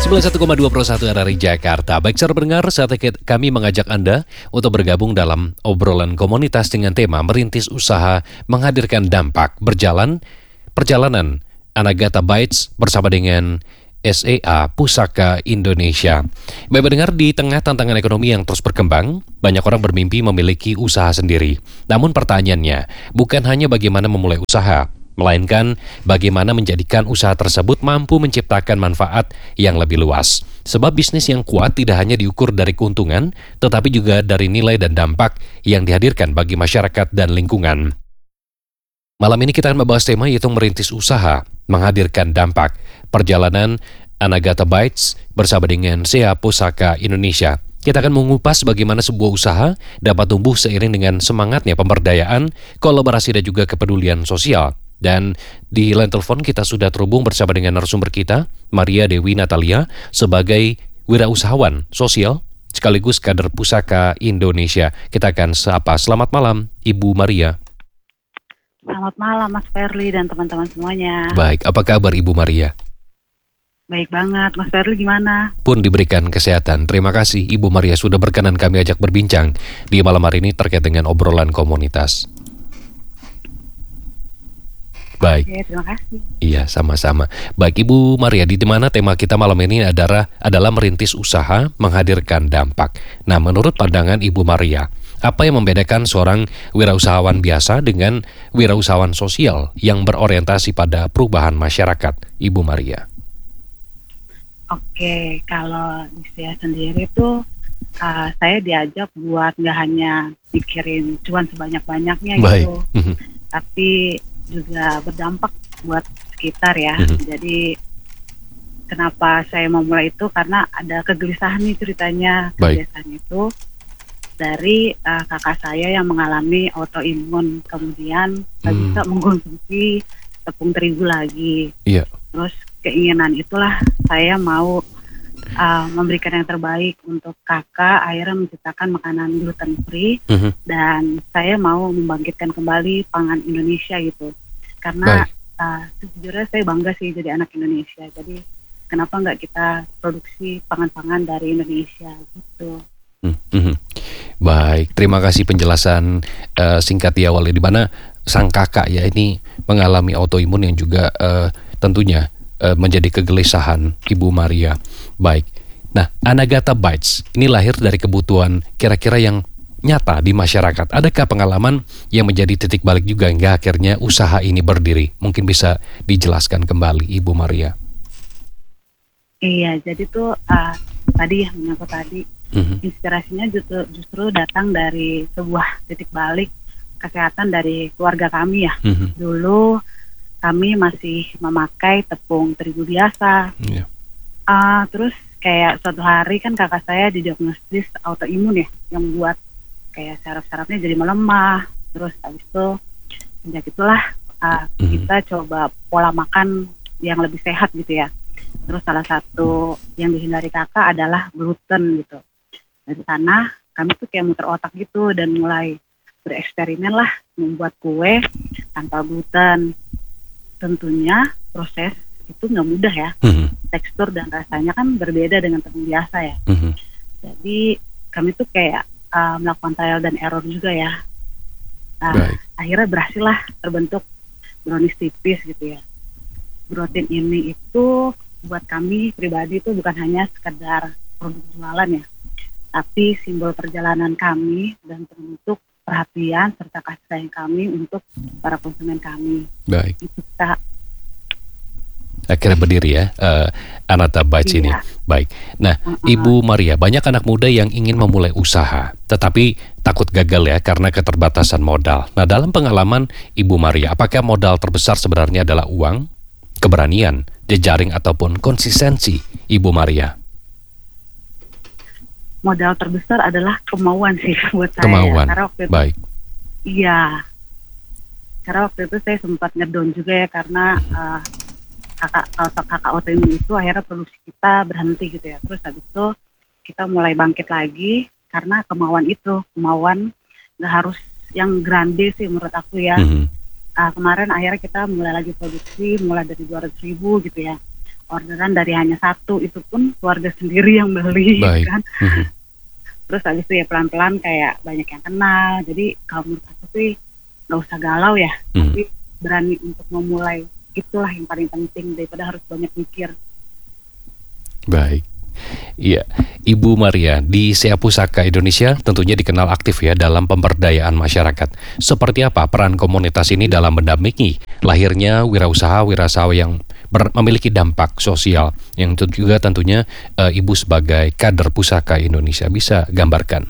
91,2 Pro 1 RRI Jakarta. Baik, saudara pendengar, saat kami mengajak Anda untuk bergabung dalam obrolan komunitas dengan tema merintis usaha menghadirkan dampak perjalanan Anagata Bytes bersama dengan SEA Pusaka Indonesia. Baik pendengar, di tengah tantangan ekonomi yang terus berkembang, banyak orang bermimpi memiliki usaha sendiri. Namun pertanyaannya, bukan hanya bagaimana memulai usaha, melainkan bagaimana menjadikan usaha tersebut mampu menciptakan manfaat yang lebih luas. Sebab bisnis yang kuat tidak hanya diukur dari keuntungan, tetapi juga dari nilai dan dampak yang dihadirkan bagi masyarakat dan lingkungan. Malam ini kita akan membahas tema yaitu merintis usaha, menghadirkan dampak, perjalanan Anagata Bytes bersama dengan SEA Pusaka Indonesia. Kita akan mengupas bagaimana sebuah usaha dapat tumbuh seiring dengan semangatnya pemberdayaan, kolaborasi dan juga kepedulian sosial. Dan di line telepon kita sudah terhubung bersama dengan narasumber kita, Maria Dewi Natalia, sebagai wirausahawan sosial sekaligus kader Pusaka Indonesia. Kita akan sapa. Selamat malam, Ibu Maria. Selamat malam Mas Ferli dan teman-teman semuanya. Baik, apa kabar Ibu Maria? Baik banget, Mas Ferli gimana? Pun diberikan kesehatan. Terima kasih Ibu Maria sudah berkenan kami ajak berbincang di malam hari ini terkait dengan obrolan komunitas. Baik. Oke, terima kasih. Iya, sama-sama. Baik Ibu Maria, di mana tema kita malam ini adalah merintis usaha menghadirkan dampak. Nah, menurut pandangan Ibu Maria, apa yang membedakan seorang wirausahawan biasa dengan wirausahawan sosial yang berorientasi pada perubahan masyarakat, Ibu Maria? Oke, kalau di saya sendiri tuh saya diajak buat nggak hanya mikirin cuan sebanyak-banyaknya gitu, tapi juga berdampak buat sekitar ya. Jadi kenapa saya mau mulai itu karena ada kegelisahan nih ceritanya. Kegelisahan itu dari kakak saya yang mengalami autoimun, kemudian nggak bisa mengkonsumsi tepung terigu lagi. Terus keinginan itulah saya mau memberikan yang terbaik untuk kakak, akhirnya menciptakan makanan gluten free, dan saya mau membangkitkan kembali pangan Indonesia gitu. Karena sejujurnya saya bangga sih jadi anak Indonesia, jadi kenapa nggak kita produksi pangan-pangan dari Indonesia gitu. Baik, terima kasih penjelasan singkat di awal, di mana sang kakak ya ini mengalami autoimun yang juga tentunya menjadi kegelisahan Ibu Maria. Baik, nah Anagata Bytes ini lahir dari kebutuhan kira-kira yang nyata di masyarakat. Adakah pengalaman yang menjadi titik balik juga hingga akhirnya usaha ini berdiri? Mungkin bisa dijelaskan kembali Ibu Maria. Iya, jadi tuh tadi yang menyangkut tadi, inspirasinya justru datang dari sebuah titik balik kesehatan dari keluarga kami ya. Dulu kami masih memakai tepung terigu biasa. Terus kayak suatu hari kan kakak saya didiagnosis autoimun ya, yang buat kayak saraf-sarafnya jadi melemah. Terus habis itu sejak itulah kita coba pola makan yang lebih sehat gitu ya. Terus salah satu yang dihindari kakak adalah gluten gitu. Dari sana kami tuh kayak muter otak gitu dan mulai bereksperimen lah membuat kue tanpa gluten. Tentunya proses itu nggak mudah ya. Tekstur dan rasanya kan berbeda dengan tepung biasa ya. Jadi kami tuh kayak melakukan trial dan error juga ya. Akhirnya berhasil lah terbentuk brownies tipis gitu ya. Protein ini itu buat kami pribadi itu bukan hanya sekedar produk jualan ya, tapi simbol perjalanan kami dan bentuk perhatian serta kasih sayang kami untuk para konsumen kami. Baik. Itu Kak. Akhirnya berdiri ya Anagata Bytes ini. Baik. Nah, Ibu Maria, banyak anak muda yang ingin memulai usaha, tetapi takut gagal ya karena keterbatasan modal. Nah, dalam pengalaman Ibu Maria, apakah modal terbesar sebenarnya adalah uang, keberanian, jejaring ataupun konsistensi, Ibu Maria? Modal terbesar adalah kemauan sih buat saya. Kemauan. Karena waktu itu, baik. Iya. Karena waktu itu saya sempat ngedown juga ya karena kakak autoimun itu akhirnya produksi kita berhenti gitu ya. Terus habis itu kita mulai bangkit lagi karena kemauan nggak harus yang grande sih menurut aku ya. Kemarin akhirnya kita mulai lagi produksi mulai dari 200.000 gitu ya. orderan dari hanya satu, itu pun keluarga sendiri yang beli Baik. kan. Terus habis itu ya pelan-pelan kayak banyak yang kenal. Jadi kalau menurut aku sih nggak usah galau ya, tapi berani untuk memulai, itulah yang paling penting daripada harus banyak mikir. Baik. Iya, Ibu Maria di SEA Pusaka Indonesia tentunya dikenal aktif ya dalam pemberdayaan masyarakat. Seperti apa peran komunitas ini dalam mendampingi lahirnya wirausaha yang memiliki dampak sosial yang juga tentunya Ibu sebagai kader Pusaka Indonesia bisa gambarkan?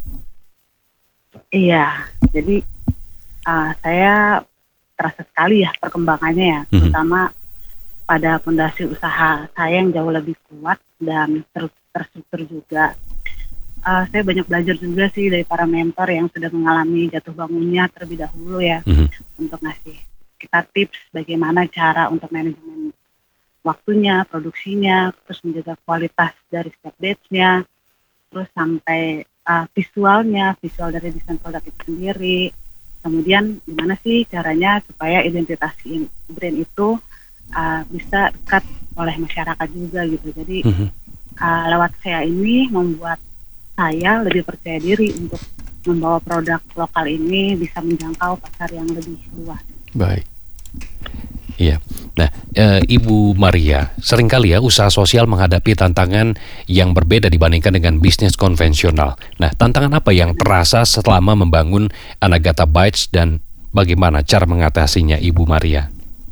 Iya, jadi saya terasa sekali ya perkembangannya ya, terutama pada fondasi usaha saya yang jauh lebih kuat dan terstruktur juga. Saya banyak belajar juga sih dari para mentor yang sudah mengalami jatuh bangunnya terlebih dahulu ya, untuk ngasih kita tips bagaimana cara untuk manajemen waktunya, produksinya, terus menjaga kualitas dari setiap batch-nya, terus sampai visual dari desain produk itu sendiri. Kemudian gimana sih caranya supaya identitas brand itu bisa dekat oleh masyarakat juga gitu. Jadi lewat SEA ini membuat saya lebih percaya diri untuk membawa produk lokal ini bisa menjangkau pasar yang lebih luas. Baik. Iya. Nah, Ibu Maria, seringkali ya usaha sosial menghadapi tantangan yang berbeda dibandingkan dengan bisnis konvensional. Nah, tantangan apa yang terasa selama membangun Anagata Bites dan bagaimana cara mengatasinya, Ibu Maria?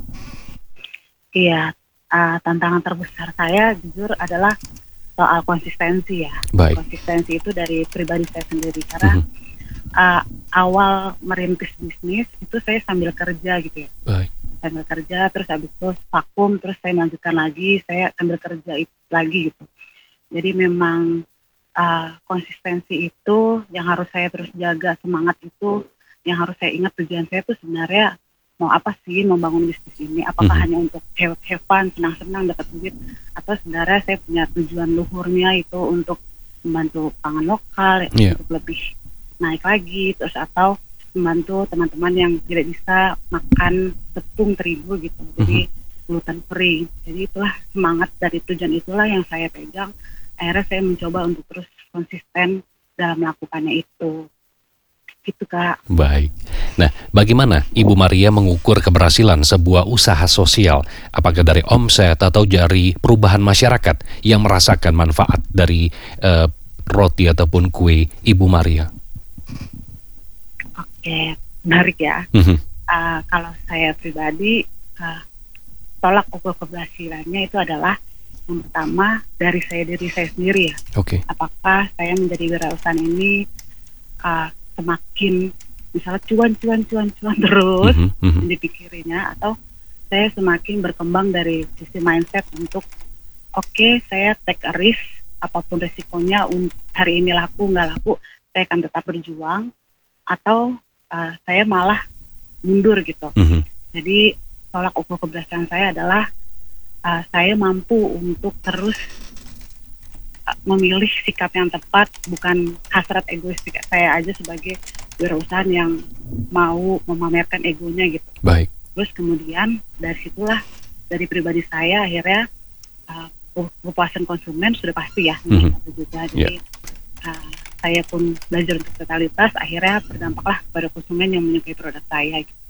Iya, tantangan terbesar saya jujur adalah soal konsistensi ya. Baik. Konsistensi itu dari pribadi saya sendiri karena awal merintis bisnis itu saya sambil kerja gitu ya. Baik. Sambil kerja terus habis itu vakum, terus saya lanjutkan lagi, saya sambil kerja lagi gitu. Jadi memang konsistensi itu yang harus saya terus jaga, semangat itu yang harus saya ingat. Tujuan saya itu sebenarnya mau apa sih membangun bisnis ini, apakah hanya untuk have fun, senang-senang dapat duit, atau sebenarnya saya punya tujuan luhurnya itu untuk membantu pangan lokal untuk lebih naik lagi, terus atau membantu teman-teman yang tidak bisa makan tepung terigu gitu, jadi gluten free. Jadi itulah semangat dari tujuan itulah yang saya pegang. Akhirnya saya mencoba untuk terus konsisten dalam melakukannya itu. Gitu Kak. Baik. Nah, bagaimana Ibu Maria mengukur keberhasilan sebuah usaha sosial? Apakah dari omset atau dari perubahan masyarakat yang merasakan manfaat dari roti ataupun kue Ibu Maria? Oke, menarik ya. Kalau saya pribadi, tolak ukur keberhasilannya itu adalah yang pertama dari diri saya sendiri ya. Apakah saya menjadi wirausahaan ini semakin misalnya cuan terus dipikirinya, atau saya semakin berkembang dari sisi mindset untuk saya take a risk, apapun resikonya, hari ini laku nggak laku saya akan tetap berjuang, atau saya malah mundur gitu. Jadi tolak ukur keberhasilan saya adalah saya mampu untuk terus memilih sikap yang tepat, bukan hasrat egois saya aja sebagai wirausahaan yang mau memamerkan egonya gitu. Baik. Terus kemudian dari situlah dari pribadi saya akhirnya kepuasan konsumen sudah pasti ya juga. Jadi saya pun belajar untuk totalitas, akhirnya berdampaklah kepada konsumen yang menyukai produk saya gitu.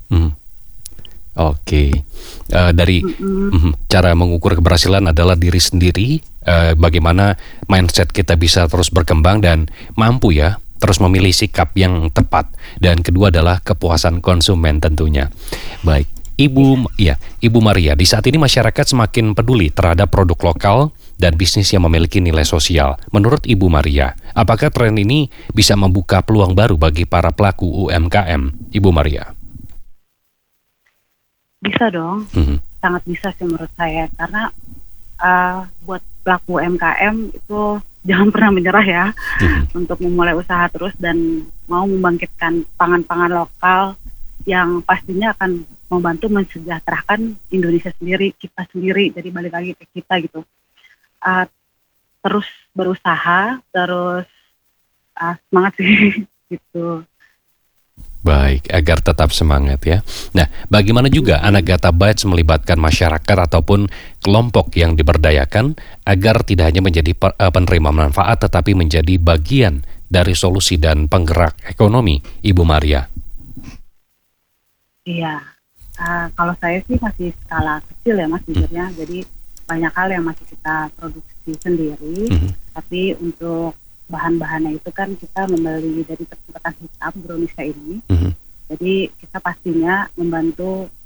Oke. Dari cara mengukur keberhasilan adalah diri sendiri, bagaimana mindset kita bisa terus berkembang dan mampu ya terus memilih sikap yang tepat, dan kedua adalah kepuasan konsumen tentunya. Baik, Ibu Maria, di saat ini masyarakat semakin peduli terhadap produk lokal dan bisnis yang memiliki nilai sosial. Menurut Ibu Maria, apakah tren ini bisa membuka peluang baru bagi para pelaku UMKM, Ibu Maria? Bisa dong, sangat bisa sih menurut saya, karena buat pelaku UMKM itu jangan pernah menyerah ya, untuk memulai usaha terus dan mau membangkitkan pangan-pangan lokal yang pastinya akan membantu mensejahterakan Indonesia sendiri, kita sendiri. Jadi balik lagi ke kita gitu, terus berusaha, terus semangat sih gitu. Baik, agar tetap semangat ya. Nah, bagaimana juga Anagata Bites melibatkan masyarakat ataupun kelompok yang diberdayakan agar tidak hanya menjadi penerima manfaat tetapi menjadi bagian dari solusi dan penggerak ekonomi, Ibu Maria? Iya, kalau saya sih masih skala kecil ya Mas jujurnya, jadi banyak hal yang masih kita produksi sendiri, tapi untuk bahan-bahannya itu kan kita membeli dari percepatan hitam Indonesia ini. Jadi kita pastinya membantu